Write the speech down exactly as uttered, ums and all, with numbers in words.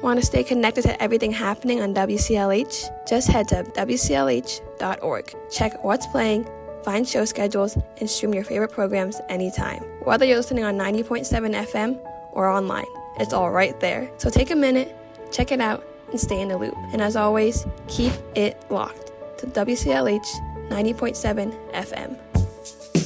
Want to stay connected to everything happening on W C L H? Just head to W C L H dot org. Check what's playing, find show schedules, and stream your favorite programs anytime. Whether you're listening on ninety point seven F M or online, it's all right there. So take a minute, check it out, and stay in the loop. And as always, keep it locked to W C L H ninety point seven F M.